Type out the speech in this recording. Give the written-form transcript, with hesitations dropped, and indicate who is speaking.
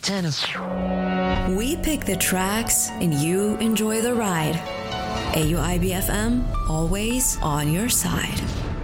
Speaker 1: 10.
Speaker 2: We pick the tracks and you enjoy the ride. AUIB FM, always on your side.